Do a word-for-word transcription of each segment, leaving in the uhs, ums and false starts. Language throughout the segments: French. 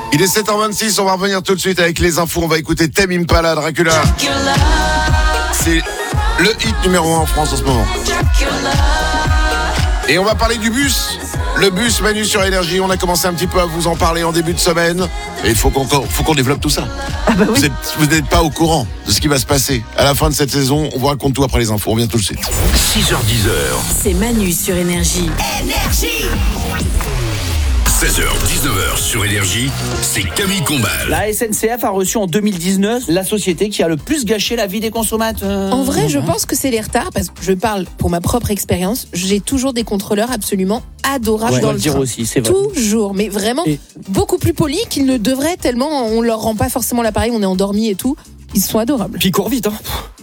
Il est sept heures vingt-six, on va revenir tout de suite avec les infos. On va écouter Tame Impala, Dracula. C'est le hit numéro un en France en ce moment. Et on va parler du bus. Le bus Manu sur Énergie. On a commencé un petit peu à vous en parler en début de semaine. Et il faut qu'on, faut qu'on développe tout ça. Ah bah oui. Vous n'êtes pas au courant de ce qui va se passer. À la fin de cette saison, on vous raconte tout après les infos. On revient tout de suite. six heures dix. C'est Manu sur Énergie. Énergie. seize heures dix-neuf heures sur Énergie, c'est Camille Combal. La S N C F a reçu en deux mille dix-neuf la société qui a le plus gâché la vie des consommateurs. En vrai, je pense que c'est les retards, parce que je parle pour ma propre expérience. J'ai toujours des contrôleurs absolument adorables ouais, dans on va le le dire train. aussi, c'est vrai. Toujours, mais vraiment Et... beaucoup plus polis qu'ils ne devraient, tellement on leur rend pas forcément l'appareil, on est endormi et tout. Ils sont adorables. Puis ils courent vite, hein.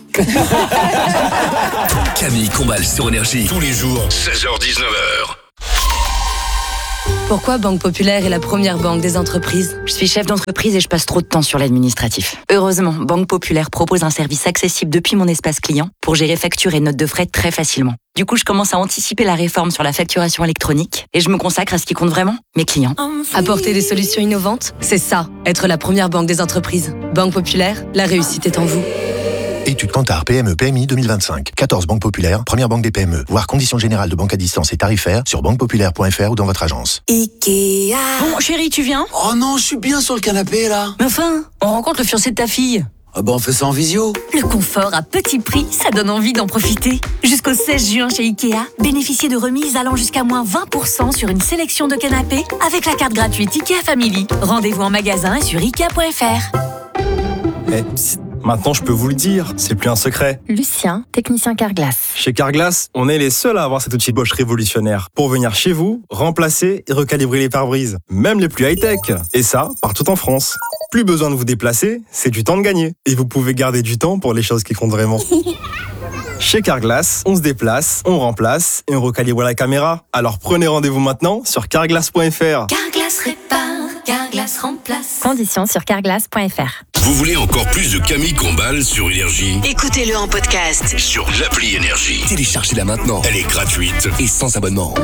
Camille Combal sur Énergie, tous les jours, seize heures dix-neuf heures. Pourquoi Banque Populaire est la première banque des entreprises ? Je suis chef d'entreprise et je passe trop de temps sur l'administratif. Heureusement, Banque Populaire propose un service accessible depuis mon espace client pour gérer factures et notes de frais très facilement. Du coup, je commence à anticiper la réforme sur la facturation électronique et je me consacre à ce qui compte vraiment, mes clients. Apporter des solutions innovantes, c'est ça, être la première banque des entreprises. Banque Populaire, la réussite est en vous. Étude Kantar P M E P M I deux mille vingt-cinq. quatorze banques populaires, première banque des P M E. Voir conditions générales de banque à distance et tarifaires sur banque populaire point f r ou dans votre agence. Ikea. Bon, chérie, tu viens ? Oh non, je suis bien sur le canapé là. Mais enfin, on rencontre le fiancé de ta fille. Ah bah on fait ça en visio. Le confort à petit prix, ça donne envie d'en profiter. Jusqu'au seize juin chez Ikea, bénéficiez de remises allant jusqu'à moins vingt pour cent sur une sélection de canapés avec la carte gratuite Ikea Family. Rendez-vous en magasin et sur ikea point f r. Eh, psst. Maintenant, je peux vous le dire, c'est plus un secret. Lucien, technicien Carglass. Chez Carglass, on est les seuls à avoir cet outil Bosch révolutionnaire pour venir chez vous, remplacer et recalibrer les pare-brises, même les plus high-tech. Et ça, partout en France. Plus besoin de vous déplacer, c'est du temps de gagner. Et vous pouvez garder du temps pour les choses qui comptent vraiment. Chez Carglass, on se déplace, on remplace et on recalibre la caméra. Alors prenez rendez-vous maintenant sur carglass point f r. Carglass répare, Carglass remplace. Conditions sur carglass point f r. Vous voulez encore plus de Camille Combal sur Énergie ? Écoutez-le en podcast sur l'appli Énergie. Téléchargez-la maintenant. Elle est gratuite et sans abonnement.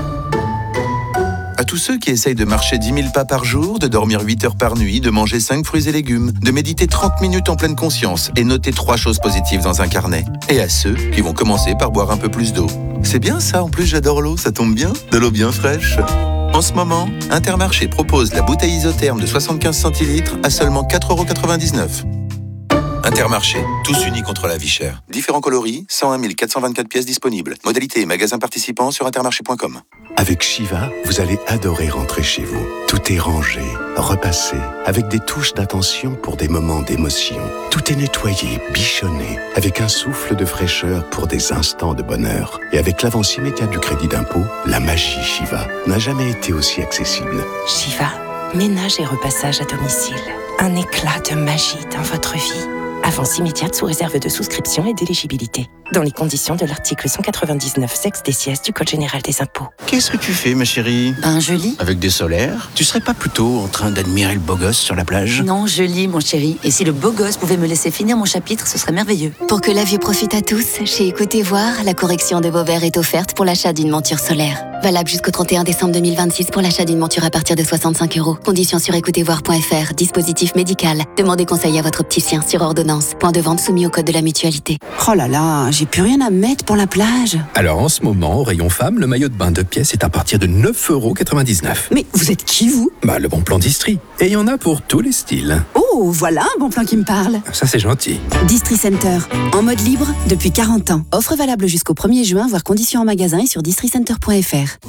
À tous ceux qui essayent de marcher dix mille pas par jour, de dormir huit heures par nuit, de manger cinq fruits et légumes, de méditer trente minutes en pleine conscience et noter trois choses positives dans un carnet. Et à ceux qui vont commencer par boire un peu plus d'eau. C'est bien ça, en plus j'adore l'eau, ça tombe bien, de l'eau bien fraîche. En ce moment, Intermarché propose la bouteille isotherme de soixante-quinze centilitres à seulement quatre euros quatre-vingt-dix-neuf. Intermarché, tous unis contre la vie chère. Différents coloris, cent un mille quatre cent vingt-quatre pièces disponibles. Modalité et magasins participants sur intermarché point com. Avec Shiva, vous allez adorer rentrer chez vous. Tout est rangé, repassé, avec des touches d'attention pour des moments d'émotion. Tout est nettoyé, bichonné, avec un souffle de fraîcheur pour des instants de bonheur. Et avec l'avance immédiate du crédit d'impôt, la magie Shiva n'a jamais été aussi accessible. Shiva, ménage et repassage à domicile. Un éclat de magie dans votre vie. Avance immédiate sous réserve de souscription et d'éligibilité. Dans les conditions de l'article cent quatre-vingt-dix-neuf sexe D C S du Code général des impôts. Qu'est-ce que tu fais, ma chérie ? Ben, je lis. Avec des solaires ? Tu serais pas plutôt en train d'admirer le beau gosse sur la plage ? Non, je lis, mon chéri. Et si le beau gosse pouvait me laisser finir mon chapitre, ce serait merveilleux. Pour que la vue profite à tous, chez Écoutez Voir, la correction de vos verres est offerte pour l'achat d'une monture solaire. Valable jusqu'au trente et un décembre deux mille vingt-six pour l'achat d'une monture à partir de soixante-cinq euros. Conditions sur écoutez voir point f r. Dispositif médical. Demandez conseil à votre opticien sur ordonnance. Point de vente soumis au code de la mutualité. Oh là là, j'ai plus rien à mettre pour la plage. Alors en ce moment, au rayon femme, le maillot de bain de pièces est à partir de neuf euros quatre-vingt-dix-neuf. Mais vous êtes qui, vous ? Bah, le bon plan d'Istrie. Et il y en a pour tous les styles. Oh, voilà un bon plan qui me parle. Ça, c'est gentil. Distri Center, en mode libre depuis quarante ans. Offre valable jusqu'au premier juin, voire conditions en magasin et sur distri center point f r.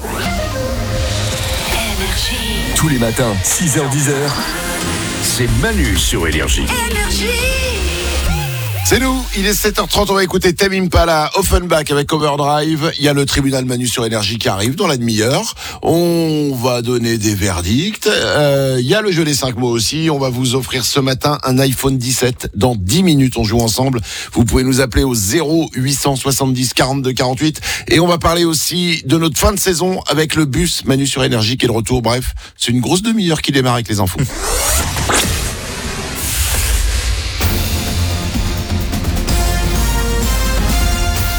Tous les matins, six heures dix, c'est Manu sur Énergie. Énergie. C'est nous, il est sept heures trente, on va écouter Tame Impala, Offenbach avec Overdrive. Il y a le tribunal Manu sur Énergie qui arrive dans la demi-heure. On va donner des verdicts. Euh, il y a le jeu des cinq mots aussi. On va vous offrir ce matin un iPhone dix-sept. Dans dix minutes, on joue ensemble. Vous pouvez nous appeler au zéro huit cent soixante-dix quarante-deux quarante-huit. Et on va parler aussi de notre fin de saison avec le bus Manu sur Énergie qui est de retour. Bref, c'est une grosse demi-heure qui démarre avec les infos.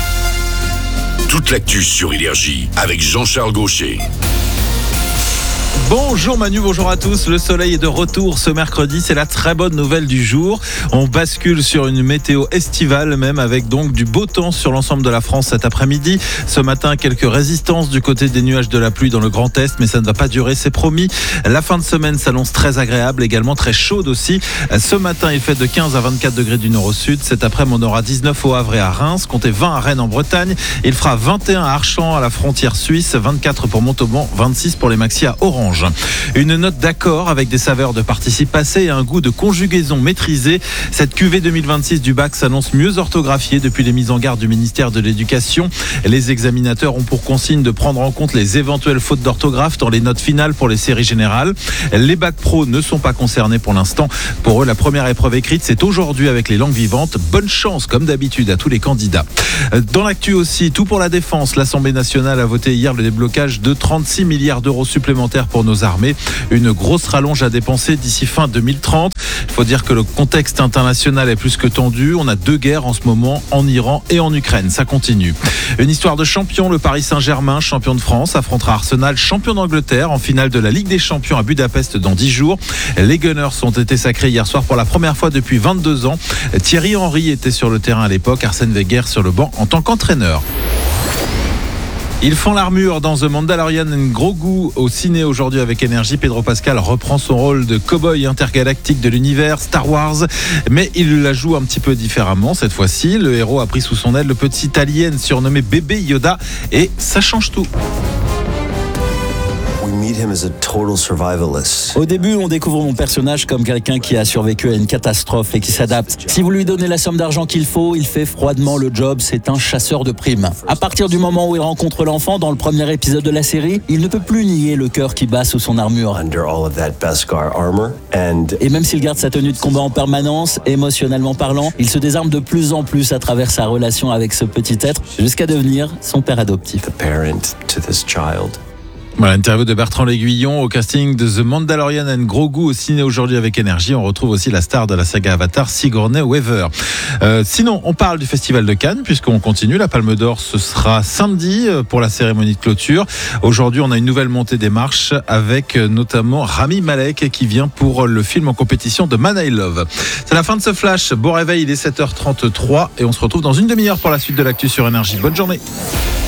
Toute l'actu sur Énergie avec Jean-Charles Gaucher. Bonjour Manu, bonjour à tous. Le soleil est de retour ce mercredi, c'est la très bonne nouvelle du jour. On bascule sur une météo estivale même, avec donc du beau temps sur l'ensemble de la France cet après-midi. Ce matin, quelques résistances du côté des nuages de la pluie dans le Grand Est, mais ça ne va pas durer, c'est promis. La fin de semaine s'annonce très agréable, également très chaude aussi. Ce matin, il fait de quinze à vingt-quatre degrés du nord au sud. Cet après-midi, on aura dix-neuf au Havre et à Reims, comptez vingt à Rennes en Bretagne. Il fera vingt et un à Archamps à la frontière suisse, vingt-quatre pour Montauban, vingt-six pour les maxis à Orange. Une note d'accord avec des saveurs de participe passé et un goût de conjugaison maîtrisé. Cette cuvée deux mille vingt-six du bac s'annonce mieux orthographiée depuis les mises en garde du ministère de l'Éducation. Les examinateurs ont pour consigne de prendre en compte les éventuelles fautes d'orthographe dans les notes finales pour les séries générales. Les bacs pro ne sont pas concernés pour l'instant. Pour eux, la première épreuve écrite, c'est aujourd'hui avec les langues vivantes. Bonne chance, comme d'habitude, à tous les candidats. Dans l'actu aussi, tout pour la défense. L'Assemblée nationale a voté hier le déblocage de trente-six milliards d'euros supplémentaires pour nos armées. Une grosse rallonge à dépenser d'ici fin deux mille trente. Il faut dire que le contexte international est plus que tendu. On a deux guerres en ce moment, en Iran et en Ukraine. Ça continue. Une histoire de champion. Le Paris Saint-Germain, champion de France, affrontera Arsenal, champion d'Angleterre, en finale de la Ligue des Champions à Budapest dans dix jours. Les Gunners ont été sacrés hier soir pour la première fois depuis vingt-deux ans. Thierry Henry était sur le terrain à l'époque, Arsène Wenger sur le banc en tant qu'entraîneur. Ils font l'armure dans The Mandalorian and Grogu au ciné aujourd'hui avec Énergie. Pedro Pascal reprend son rôle de cow-boy intergalactique de l'univers Star Wars, mais il la joue un petit peu différemment cette fois-ci. Le héros a pris sous son aile le petit alien surnommé Bébé Yoda et ça change tout. Au début, on découvre mon personnage comme quelqu'un qui a survécu à une catastrophe et qui s'adapte. Si vous lui donnez la somme d'argent qu'il faut, il fait froidement le job, c'est un chasseur de primes. À partir du moment où il rencontre l'enfant dans le premier épisode de la série, il ne peut plus nier le cœur qui bat sous son armure. Et même s'il garde sa tenue de combat en permanence, émotionnellement parlant, il se désarme de plus en plus à travers sa relation avec ce petit être, jusqu'à devenir son père adoptif. Voilà, interview de Bertrand L'Aiguillon au casting de The Mandalorian and Grogu au ciné aujourd'hui avec Énergie. On retrouve aussi la star de la saga Avatar, Sigourney Weaver. Euh, sinon, on parle du Festival de Cannes puisqu'on continue. La Palme d'Or, ce sera samedi pour la cérémonie de clôture. Aujourd'hui, on a une nouvelle montée des marches avec notamment Rami Malek qui vient pour le film en compétition de Man I Love. C'est la fin de ce flash. Bon réveil, il est sept heures trente-trois et on se retrouve dans une demi-heure pour la suite de l'actu sur Énergie. Bonne journée.